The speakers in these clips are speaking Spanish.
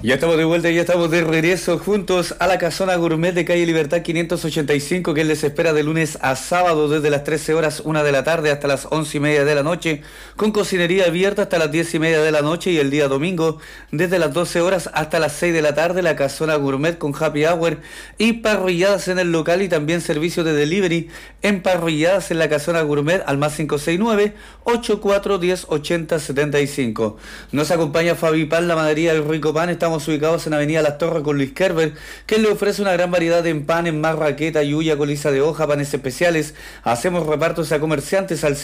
Ya estamos de vuelta, ya estamos de regreso juntos a la Casona Gourmet de calle Libertad 585, que les espera de lunes a sábado desde las 13 horas, 1 de la tarde hasta las 11:30 de la noche, con cocinería abierta hasta las 10:30 de la noche, y el día domingo desde las 12 horas hasta las 6 de la tarde, la Casona Gourmet con happy hour y parrilladas en el local, y también servicio de delivery en parrilladas en la Casona Gourmet al más 569-8410-8075. Nos acompaña Fabi Pan, la Madería del Rico Pan. Estamos ubicados en Avenida Las Torres con Luis Kerber, que le ofrece una gran variedad de panes, marraqueta, yuya, coliza de hoja, panes especiales. Hacemos repartos a comerciantes al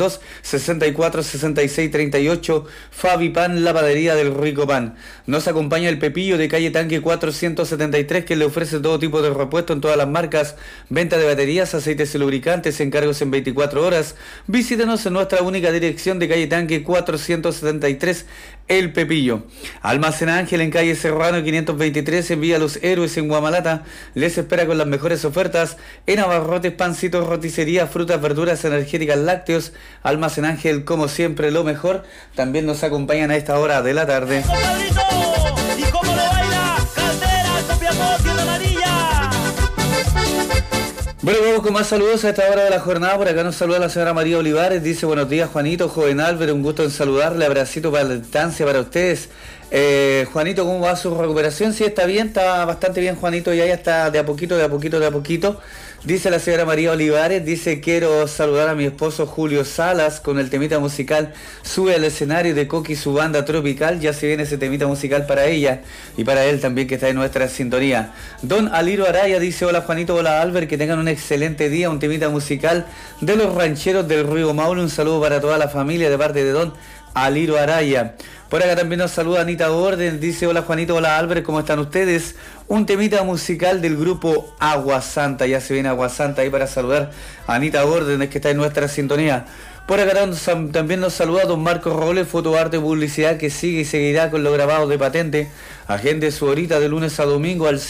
532-646638. Fabi Pan, la Madería del Rico Pan. Nos acompaña el Pepillo de calle Tanque 473, que le ofrece todo tipo de repuesto en todas las marcas, venta de baterías, aceites y lubricantes, encargos en 24 horas. Visítenos en nuestra única dirección de calle Tanque 473, El Pepillo. Almacén Ángel en calle Serrano 523, en Villa Los Héroes en Guamalata. Les espera con las mejores ofertas en abarrotes, pancitos, roticería, frutas, verduras, energéticas, lácteos. Almacén Ángel, como siempre, lo mejor. También nos acompañan a esta hora de la tarde. ¿Y cómo lo baila? Caldera, Copiapó, Tierra Amarilla. Bueno, vamos con más saludos a esta hora de la jornada. Por acá nos saluda la señora María Olivares. Dice: buenos días, Juanito, joven Álvaro, un gusto en saludarle. Abracito para la distancia para ustedes. Juanito, ¿cómo va su recuperación? Sí, está bien, está bastante bien, Juanito, ya está de a poquito. Dice la señora María Olivares, dice: quiero saludar a mi esposo Julio Salas con el temita musical Sube al escenario de Coqui y su banda tropical. Ya se viene ese temita musical para ella y para él también, que está en nuestra sintonía. Don Aliro Araya dice: hola Juanito, hola Albert, que tengan un excelente día, un temita musical de los rancheros del Río Maule. Un saludo para toda la familia de parte de Don Aliro Araya. Por acá también nos saluda Anita Orden, dice: hola Juanito, hola Albert, ¿cómo están ustedes? Un temita musical del grupo Agua Santa. Ya se viene Agua Santa ahí para saludar a Anita Orden, que está en nuestra sintonía. Por acá también nos saluda don Marcos Robles, fotoarte publicidad, que sigue y seguirá con los grabados de patente. Agende su horita de lunes a domingo al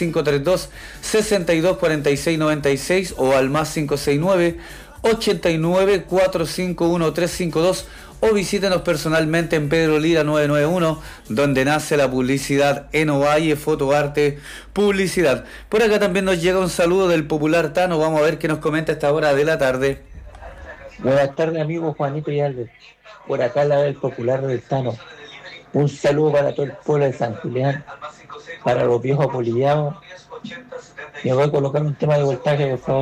532-624696 o al más 569-89-451-352, o visítenos personalmente en Pedro Lira 991, donde nace la publicidad en Ovalle, fotoarte publicidad. Por acá también nos llega un saludo del popular Tano. Vamos a ver qué nos comenta a esta hora de la tarde. Buenas tardes, amigos Juanito y Albert. Por acá la del popular del Tano. Un saludo para todo el pueblo de San Julián, para los viejos apolillados. Me voy a colocar un tema de voltaje, por favor.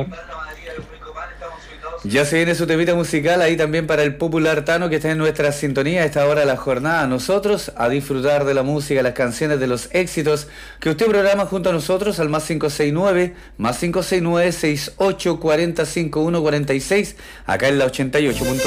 Ya se viene su temita musical ahí también para el popular Tano, que está en nuestra sintonía a esta hora de la jornada. Nosotros a disfrutar de la música, las canciones, de los éxitos que usted programa junto a nosotros al más 569 6840 5146, acá en la 88.9.